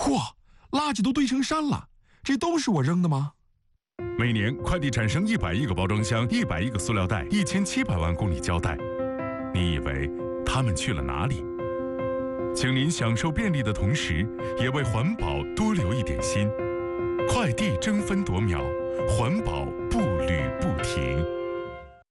嚯，垃圾都堆成山了，这都是我扔的吗？ 每年快递产生100亿个包装箱、100亿个塑料袋、1700万公里胶带，你以为它们去了哪里？请您享受便利的同时，也为环保多留一点心。快递争分夺秒，环保步履不停。